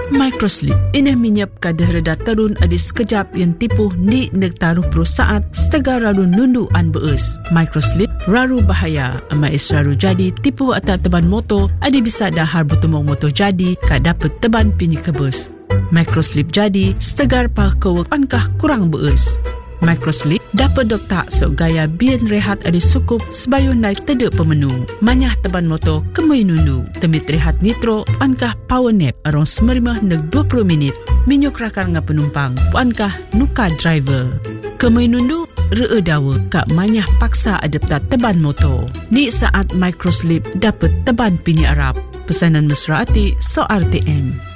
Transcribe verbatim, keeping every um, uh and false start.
Microslip ini minyap kadah reda terun adi sekejap yang tipu ni neg taruh pro saat setega ralu nundu an beus. Microslip raru bahaya ama is raru jadi tipu atas teban motor adi bisa dahar bertumong motor jadi kak dapat teban pinyi kebus. Microslip jadi setegar pa kewek ankah kurang beus. Microslip dapat doktak so gaya bian rehat adi sukup sebayun naik tedek pemenu. Manyah teban motor kemai nundu. Temit rehat nitro puankah power nap arong semerimah neg dua puluh minit. Minyuk rakar nga penumpang puankah nuka driver. Kemai nundu ree dawa kak manyah paksa adapta teban motor. Ni saat Microslip dapat teban pini Arab. Pesanan mesra ati so R T M.